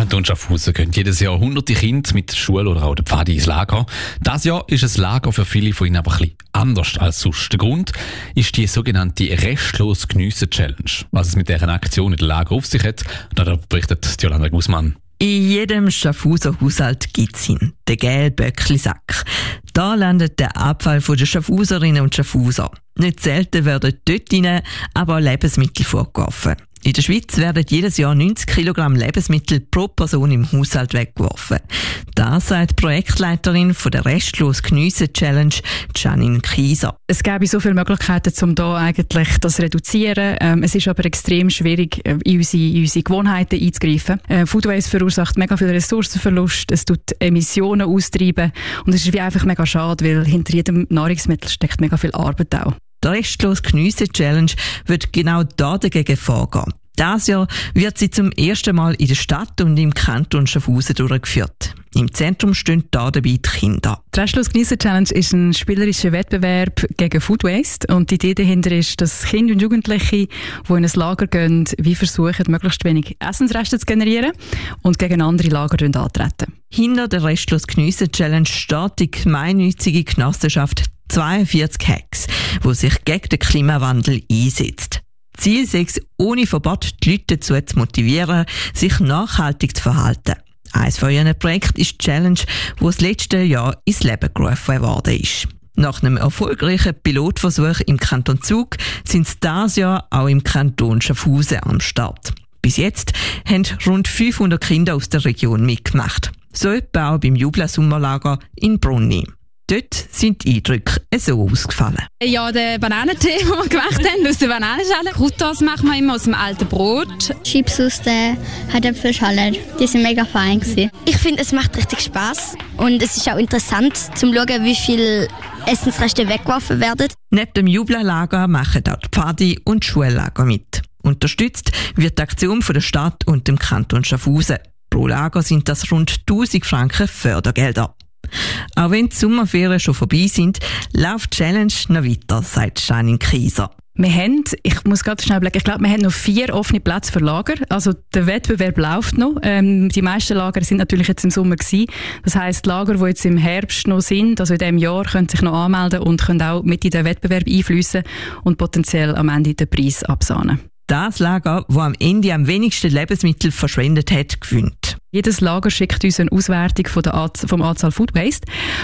Kanton Schaffhausen gehen jedes Jahr hunderte Kinder mit der Schule oder auch der Pfadi ins Lager. Das Jahr ist ein Lager für viele von ihnen aber ein bisschen anders als sonst. Der Grund ist die sogenannte «Restlos geniessen Challenge». Was es mit dieser Aktion in der Lager auf sich hat, darüber berichtet Jolanda Guzman. In jedem Schaffhauser Haushalt gibt es ihn, den gelben Böckli-Sack. Da landet der Abfall der Schaffhauserinnen und Schaffhauser. Nicht selten werden dort rein aber auch Lebensmittel vorgeworfen. In der Schweiz werden jedes Jahr 90 Kilogramm Lebensmittel pro Person im Haushalt weggeworfen. Das sagt die Projektleiterin von der «Restlos geniessen Challenge», Janine Kieser. Es gäbe so viele Möglichkeiten, um da eigentlich das zu reduzieren. Es ist aber extrem schwierig, in unsere Gewohnheiten einzugreifen. Food Waste verursacht mega viel Ressourcenverlust, es tut Emissionen austreiben und es ist wie einfach mega schade, weil hinter jedem Nahrungsmittel steckt mega viel Arbeit auch. Der «Restlos geniessen Challenge» wird genau dagegen vorgehen. Dieses Jahr wird sie zum ersten Mal in der Stadt und im Kanton Schaffhausen durchgeführt. Im Zentrum stehen dabei die Kinder. Die «Restlos geniessen Challenge» ist ein spielerischer Wettbewerb gegen Food Waste. Und die Idee dahinter ist, dass Kinder und Jugendliche, die in ein Lager gehen, wie versuchen, möglichst wenig Essensreste zu generieren und gegen andere Lager antreten. Hinter der «Restlos geniessen Challenge» steht die gemeinnützige Genossenschaft 42 Hacks, die sich gegen den Klimawandel einsetzt. Ziel sei es, ohne Verbot die Leute dazu zu motivieren, sich nachhaltig zu verhalten. Eines von ihren Projekten ist die Challenge, die das letzte Jahr ins Leben gerufen worden ist. Nach einem erfolgreichen Pilotversuch im Kanton Zug sind sie dieses Jahr auch im Kanton Schaffhausen am Start. Bis jetzt haben rund 500 Kinder aus der Region mitgemacht. So etwa auch beim Jubla-Sommerlager in Brunni. Dort sind die Eindrücke so ausgefallen. Ja, den Bananentee, den wir gemacht haben, aus der Bananenschale. Croutons machen wir immer aus dem alten Brot. Chips aus der Herdäpfelschale. Die sind mega fein gewesen. Ich finde, es macht richtig Spass. Und es ist auch interessant, zu schauen, wie viele Essensreste weggeworfen werden. Neben dem Jubla-Lager machen auch die Pfadi- und Schullager mit. Unterstützt wird die Aktion von der Stadt und dem Kanton Schaffhausen. Pro Lager sind das rund 1000 Franken Fördergelder. Auch wenn die Sommerferien schon vorbei sind, läuft die Challenge noch weiter, sagt Janine Kieser. Ich muss gerade schnell überlegen, ich glaube, wir haben noch 4 offene Plätze für Lager. Also der Wettbewerb läuft noch. Die meisten Lager sind natürlich jetzt im Sommer gewesen. Das heisst, Lager, die jetzt im Herbst noch sind, also in diesem Jahr, können sich noch anmelden und können auch mit in den Wettbewerb einfließen und potenziell am Ende den Preis absahnen. Das Lager, das am Ende am wenigsten Lebensmittel verschwendet hat, gewinnt. Jedes Lager schickt uns eine Auswertung vom Anzahl Food Waste.